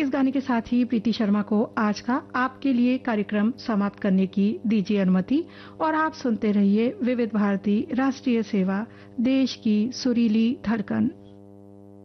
इस गाने के साथ ही प्रीति शर्मा को आज का आपके लिए कार्यक्रम समाप्त करने की दीजिए अनुमति और आप सुनते रहिए विविध भारती राष्ट्रीय सेवा, देश की सुरीली धड़कन।